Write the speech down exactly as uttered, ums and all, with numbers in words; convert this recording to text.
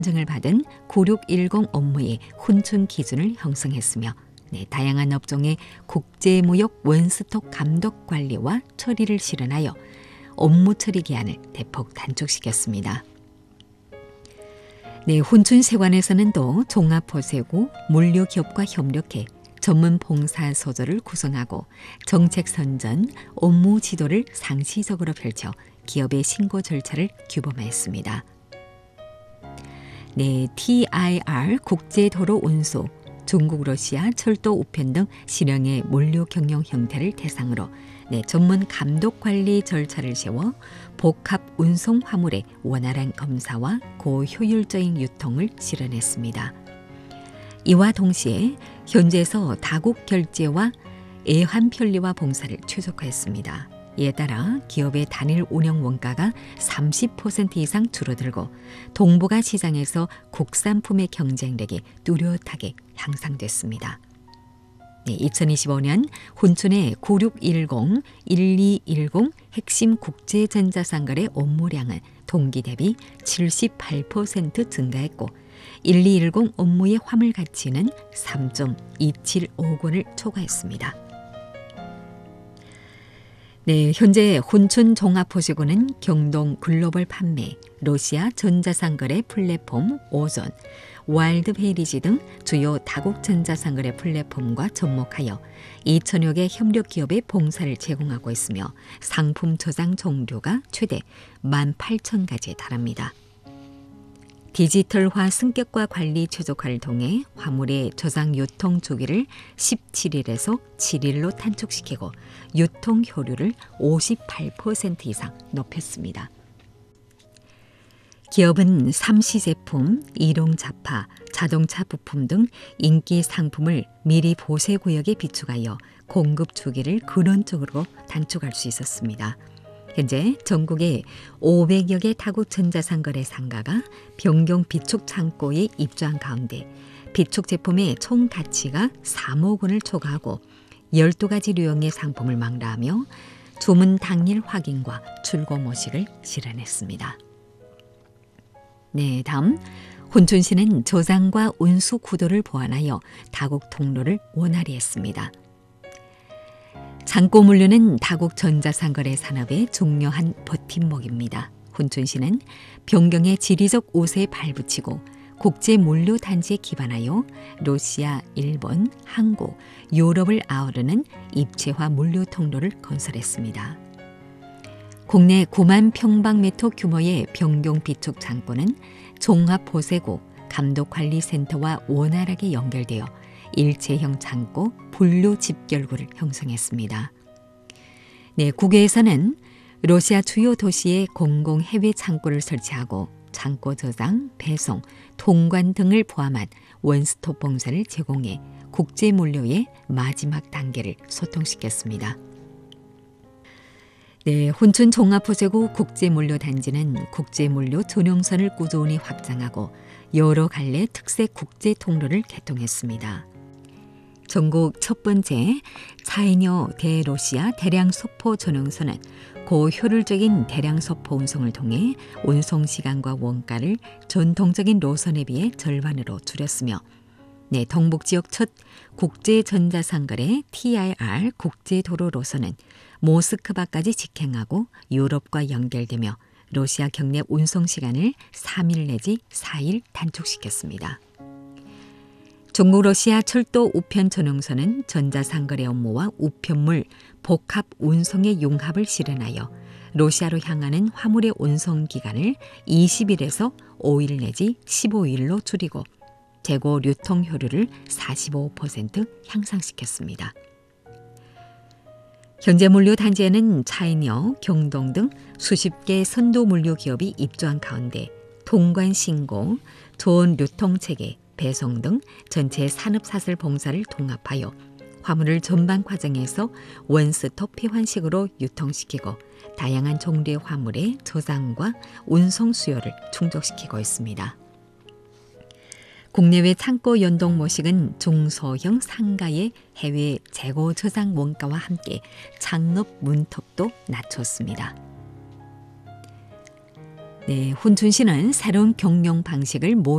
인증을 받은 구육일공 업무의 훈춘 기준을 형성했으며 네, 다양한 업종의 국제무역 원스톱 감독 관리와 처리를 실현하여 업무 처리 기한을 대폭 단축시켰습니다. 네, 훈춘세관에서는 또 종합보세고 물류기업과 협력해 전문 봉사 소조를 구성하고 정책 선전, 업무 지도를 상시적으로 펼쳐 기업의 신고 절차를 규범했습니다. 네, 티아이알 국제도로 운수, 중국, 러시아, 철도 우편 등 실형의 물류 경영 형태를 대상으로 네, 전문 감독 관리 절차를 세워 복합 운송 화물의 원활한 검사와 고효율적인 유통을 실현했습니다. 이와 동시에 현지에서 다국 결제와 애환 편리와 봉사를 최적화했습니다. 이에 따라 기업의 단일 운영 원가가 삼십 퍼센트 이상 줄어들고 동북아 시장에서 국산품의 경쟁력이 뚜렷하게 향상됐습니다. 네, 이천이십오 년 훈춘의 구육일공, 일이일공 핵심 국제전자상거래 업무량은 동기 대비 칠십팔 퍼센트 증가했고 일이일공 업무의 화물 가치는 삼 점 이칠오억 원을 초과했습니다. 네, 현재 훈춘 종합보세고는 경동 글로벌 판매, 러시아 전자상거래 플랫폼 오존, 와일드페이리지 등 주요 다국 전자상거래 플랫폼과 접목하여 이천여 개 협력기업의 봉사를 제공하고 있으며 상품 저장 종류가 최대 만 팔천 가지에 달합니다. 디지털화 승격과 관리 최적화를 통해 화물의 저장 유통 주기를 십칠 일에서 칠 일로 단축시키고 유통 효율을 오십팔 퍼센트 이상 높였습니다. 기업은 삼시 제품, 일용 잡화, 자동차 부품 등 인기 상품을 미리 보세 구역에 비축하여 공급 주기를 근원적으로 단축할 수 있었습니다. 현재 전국에 오백여 개 타국 전자상거래 상가가 변경 비축 창고에 입주한 가운데 비축 제품의 총 가치가 삼억 원을 초과하고 열두 가지 류형의 상품을 망라하며 주문 당일 확인과 출고 모식을 실현했습니다. 네, 다음 훈춘시는 저장과 운수 구도를 보완하여 다국 통로를 원활히 했습니다. 창고 물류는 다국 전자상거래 산업의 중요한 버팀목입니다. 훈춘시는 변경의 지리적 우세에 발붙이고 국제 물류 단지에 기반하여 러시아, 일본, 한국, 유럽을 아우르는 입체화 물류 통로를 건설했습니다. 국내 구만 평방미터 규모의 변경 비축 창고는 종합보세고 감독관리센터와 원활하게 연결되어 일체형 창고 분류 집결구를 형성했습니다. 네, 국외에서는 러시아 주요 도시에 공공 해외 창고를 설치하고 창고 저장, 배송, 통관 등을 포함한 원스톱 봉사를 제공해 국제 물류의 마지막 단계를 소통시켰습니다. 네, 훈춘 종합보세고 국제물류단지는 국제물류 전용선을 꾸준히 확장하고 여러 갈래 특색 국제 통로를 개통했습니다. 전국 첫 번째 차이녀 대러시아 대량 소포 전용선은 고효율적인 대량 소포 운송을 통해 운송 시간과 원가를 전통적인 노선에 비해 절반으로 줄였으며 네, 동북 지역 첫 국제 전자상거래 티아이알 국제도로 노선은 모스크바까지 직행하고 유럽과 연결되며 러시아 경내 운송 시간을 삼 일 내지 사 일 단축시켰습니다. 중국 러시아 철도 우편 전용선은 전자상거래 업무와 우편물 복합 운송의 융합을 실현하여 러시아로 향하는 화물의 운송 기간을 이십 일에서 오 일 내지 십오 일로 줄이고 재고 유통 효율을 사십오 퍼센트 향상시켰습니다. 현재 물류 단지에는 차이녀, 경동 등 수십 개 선도 물류 기업이 입주한 가운데 통관 신고, 좋은 유통 체계, 배송 등 전체 산업사슬 봉사를 통합하여 화물을 전방 과정에서 원스톱 폐환식으로 유통시키고 다양한 종류의 화물의 저장과 운송 수요를 충족시키고 있습니다. 국내외 창고 연동 모식은 중소형 상가의 해외 재고 저장 원가와 함께 창업 문턱도 낮췄습니다. 네, 훈춘시는 새로운 경영 방식을 모